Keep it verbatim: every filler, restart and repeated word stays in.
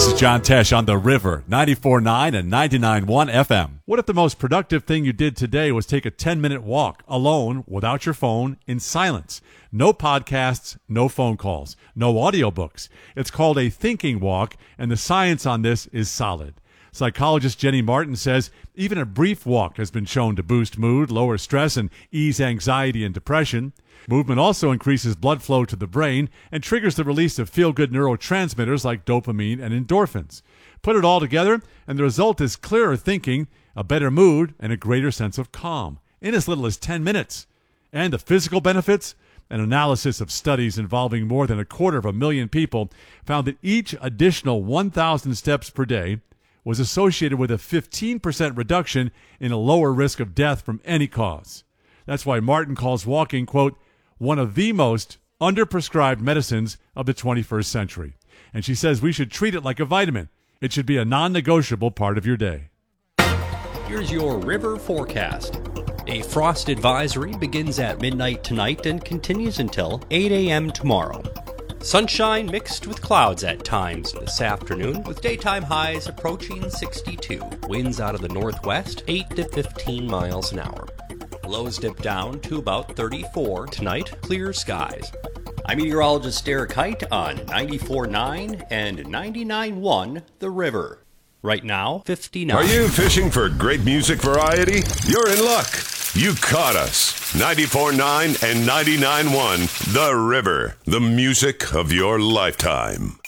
This is John Tesh on The River, ninety-four point nine and ninety-nine point one F M. What if the most productive thing you did today was take a ten-minute walk, alone, without your phone, in silence? No podcasts, no phone calls, no audiobooks. It's called a thinking walk, and the science on this is solid. Psychologist Jenny Martin says even a brief walk has been shown to boost mood, lower stress, and ease anxiety and depression. Movement also increases blood flow to the brain and triggers the release of feel-good neurotransmitters like dopamine and endorphins. Put it all together, and the result is clearer thinking, a better mood, and a greater sense of calm in as little as ten minutes. And the physical benefits? An analysis of studies involving more than a quarter of a million people found that each additional one thousand steps per day was associated with a fifteen percent reduction in a lower risk of death from any cause. That's why Martin calls walking, quote, one of the most underprescribed medicines of the twenty-first century. And she says we should treat it like a vitamin. It should be a non-negotiable part of your day. Here's your river forecast. A frost advisory begins at midnight tonight and continues until eight a.m. tomorrow. Sunshine mixed with clouds at times this afternoon, with daytime highs approaching sixty-two. Winds out of the northwest, eight to fifteen miles an hour. Lows dip down to about thirty-four. Tonight, clear skies. I'm meteorologist Derek Height on ninety-four point nine and ninety-nine point one The River. Right now, fifty-nine. Are you fishing for great music variety? You're in luck. You caught us. ninety-four point nine and ninety-nine point one The River. The music of your lifetime.